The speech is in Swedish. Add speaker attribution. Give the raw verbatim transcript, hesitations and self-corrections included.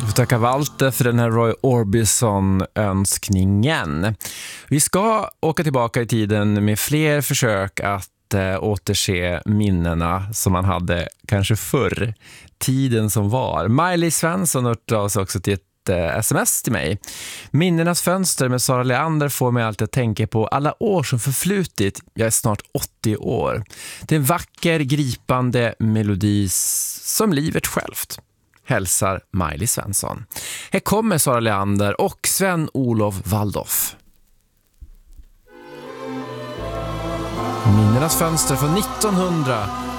Speaker 1: får tacka Walter för den här Roy Orbison-önskningen. Vi ska åka tillbaka i tiden med fler försök att äh, återse minnena som man hade kanske förr. Tiden som var. Miley Svensson hörde oss också till ett sms till mig. Minnenas fönster med Sara Leander får mig alltid att tänka på alla år som förflutit. Jag är snart åttio år. Det är en vacker, gripande melodi som livet självt. Hälsar Miley Svensson. Här kommer Sara Leander och Sven-Olof Waldorf. Minnenas fönster från nittonhundrasjuttiotvå.